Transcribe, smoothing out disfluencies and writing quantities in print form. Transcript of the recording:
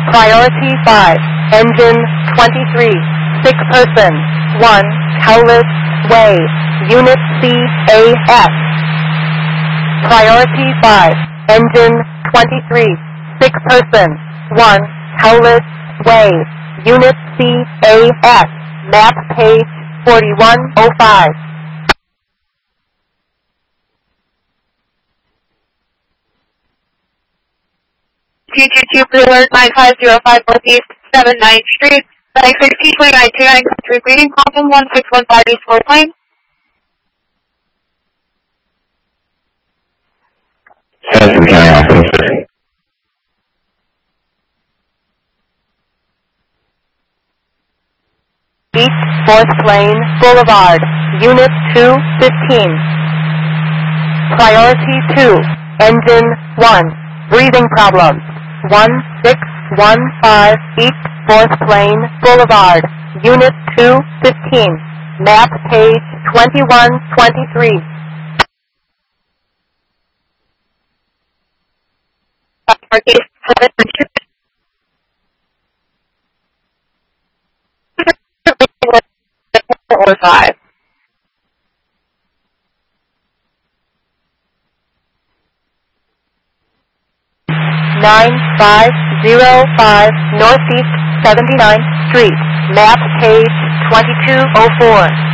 Priority 5, engine 23, sick person, 1, Cowlitz Way, Unit CAS. Priority 5, engine 23, sick person, 1, Cowlitz Way, Unit CAS, map page 4105. Two Blue Alert 9505 Northeast 79th Street, Flight 162929 country greeting, Quantum 1615 East 4 plane. Madison County Officer. East 4th Plane Boulevard, Unit 215. Priority 2, engine 1, breathing problems, 1615 East 4th Plane Boulevard, Unit 215, map page 2123. Northeast 705. Nine 505 Northeast 79th Street, map page 2204.